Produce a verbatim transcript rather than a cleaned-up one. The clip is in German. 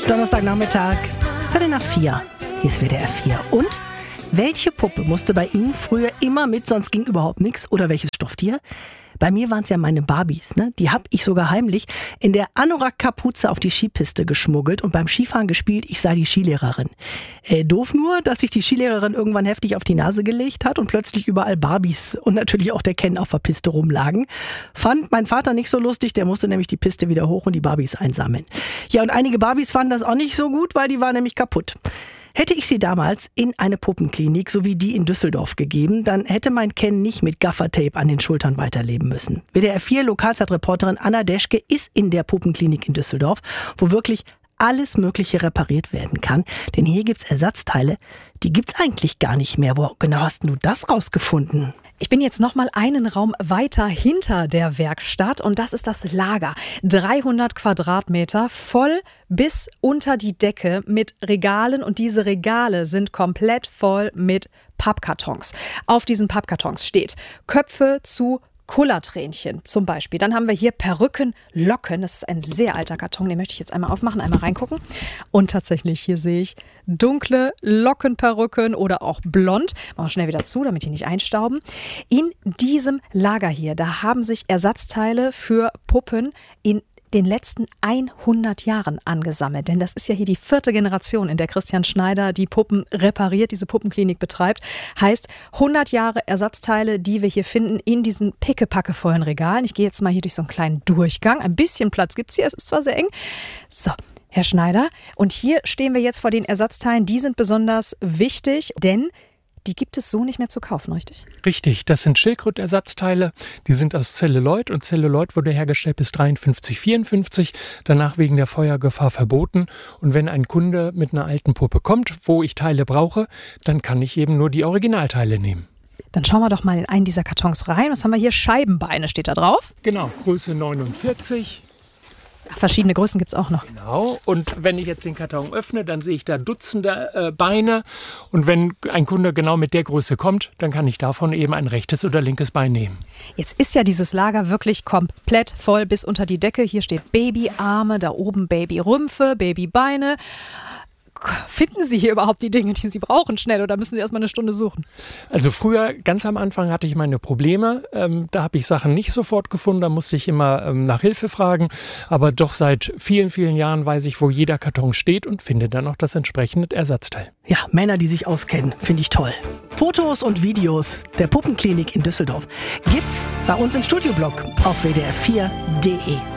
Donnerstagnachmittag, Viertel nach vier. Hier ist W D R vier. Und welche Puppe musste bei Ihnen früher immer mit, sonst ging überhaupt nichts? Oder welches Stofftier? Bei mir waren es ja meine Barbies, ne? Die habe ich sogar heimlich in der Anorak-Kapuze auf die Skipiste geschmuggelt und beim Skifahren gespielt, ich sei die Skilehrerin. Äh, doof nur, dass sich die Skilehrerin irgendwann heftig auf die Nase gelegt hat und plötzlich überall Barbies und natürlich auch der Ken auf der Piste rumlagen. Fand mein Vater nicht so lustig, der musste nämlich die Piste wieder hoch und die Barbies einsammeln. Ja, und einige Barbies fanden das auch nicht so gut, weil die waren nämlich kaputt. Hätte ich sie damals in eine Puppenklinik, so wie die in Düsseldorf, gegeben, dann hätte mein Ken nicht mit Gaffertape an den Schultern weiterleben müssen. W D R vier Lokalzeitreporterin Anna Deschke ist in der Puppenklinik in Düsseldorf, wo wirklich alles Mögliche repariert werden kann. Denn hier gibt's Ersatzteile, die gibt's eigentlich gar nicht mehr. Wo genau hast du das rausgefunden? Ich bin jetzt noch mal einen Raum weiter hinter der Werkstatt und das ist das Lager. dreihundert Quadratmeter, voll bis unter die Decke mit Regalen und diese Regale sind komplett voll mit Pappkartons. Auf diesen Pappkartons steht Köpfe zu Kullertränchen zum Beispiel. Dann haben wir hier Perücken, Locken. Das ist ein sehr alter Karton, den möchte ich jetzt einmal aufmachen, einmal reingucken. Und tatsächlich, hier sehe ich dunkle Lockenperücken oder auch blond. Machen wir schnell wieder zu, damit die nicht einstauben. In diesem Lager hier, da haben sich Ersatzteile für Puppen in den letzten hundert Jahren angesammelt. Denn das ist ja hier die vierte Generation, in der Christian Schneider die Puppen repariert, diese Puppenklinik betreibt. Heißt hundert Jahre Ersatzteile, die wir hier finden in diesen pickepackevollen Regalen. Ich gehe jetzt mal hier durch so einen kleinen Durchgang. Ein bisschen Platz gibt es hier, es ist zwar sehr eng. So, Herr Schneider. Und hier stehen wir jetzt vor den Ersatzteilen. Die sind besonders wichtig, denn die gibt es so nicht mehr zu kaufen, richtig? Richtig, das sind Schildkrötersatzteile, die sind aus Zelluloid und Zelluloid wurde hergestellt bis dreiundfünfzig, vierundfünfzig, danach wegen der Feuergefahr verboten. Und wenn ein Kunde mit einer alten Puppe kommt, wo ich Teile brauche, dann kann ich eben nur die Originalteile nehmen. Dann schauen wir doch mal in einen dieser Kartons rein. Was haben wir hier? Scheibenbeine steht da drauf. Genau, Größe neunundvierzig. Ach, verschiedene Größen gibt es auch noch. Genau, und wenn ich jetzt den Karton öffne, dann sehe ich da Dutzende äh, Beine. Und wenn ein Kunde genau mit der Größe kommt, dann kann ich davon eben ein rechtes oder linkes Bein nehmen. Jetzt ist ja dieses Lager wirklich komplett voll bis unter die Decke. Hier steht Babyarme, da oben Babyrümpfe, Babybeine. Finden Sie hier überhaupt die Dinge, die Sie brauchen, schnell, oder müssen Sie erstmal eine Stunde suchen? Also früher, ganz am Anfang, hatte ich meine Probleme. Ähm, da habe ich Sachen nicht sofort gefunden, da musste ich immer ähm, nach Hilfe fragen. Aber doch seit vielen, vielen Jahren weiß ich, wo jeder Karton steht und finde dann auch das entsprechende Ersatzteil. Ja, Männer, die sich auskennen, finde ich toll. Fotos und Videos der Puppenklinik in Düsseldorf gibt's bei uns im Studioblog auf W D R vier Punkt de.